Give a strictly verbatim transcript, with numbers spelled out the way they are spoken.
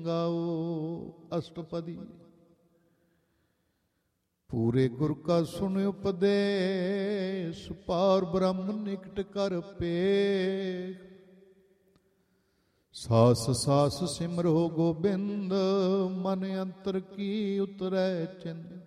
ਗਾਓ ਅਸ਼ਟਪਦੀ। ਪੂਰੇ ਗੁਰ ਕਾ ਸੁਣ ਉਪਦੇਸ਼, ਪਾਰ ਬ੍ਰਹਮ ਨਿਕਟ ਕਰ ਪੇਖ। ਸਾਸ ਸਾਸ ਸਿਮਰੋ ਗੋਬਿੰਦ, ਮਨ ਅੰਤਰ ਕੀ ਉਤਰੈ ਚਿੰਦ।